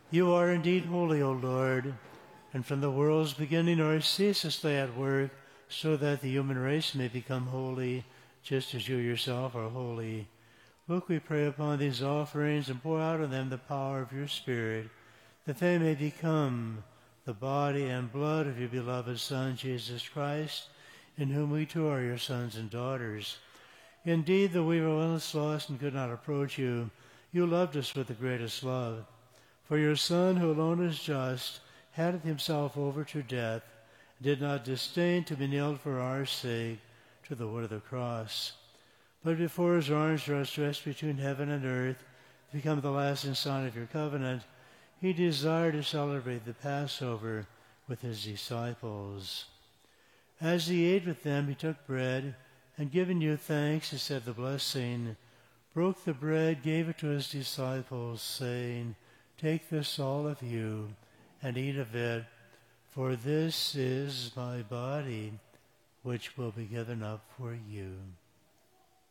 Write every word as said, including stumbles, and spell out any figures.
You are indeed holy, O Lord, and from the world's beginning nor ceaselessly at work, so that the human race may become holy, just as you yourself are holy. Look, we pray, upon these offerings, and pour out on them the power of your Spirit, that they may become the body and blood of your beloved Son, Jesus Christ, in whom we too are your sons and daughters. Indeed, though we were once lost and could not approach you, you loved us with the greatest love. For your Son, who alone is just, handed himself over to death, and did not disdain to be nailed for our sake to the wood of the cross. But before his arms were stretched between heaven and earth, to become the lasting sign of your covenant, he desired to celebrate the Passover with his disciples. As he ate with them, he took bread, and giving you thanks, he said the blessing, broke the bread, gave it to his disciples, saying, "Take this, all of you, and eat of it, for this is my body, which will be given up for you."